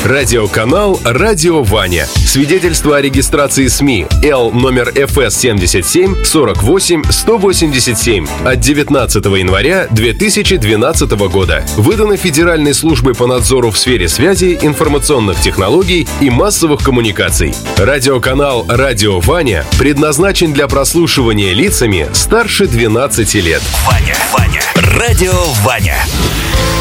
Радиоканал «Радио Ваня». Свидетельство о регистрации СМИ Л номер ФС 77 48 187 от 19 января 2012 года. Выдано Федеральной службой по надзору в сфере связи, информационных технологий и массовых коммуникаций. Радиоканал «Радио Ваня» предназначен для прослушивания лицами старше 12 лет. Ваня. Радио Ваня.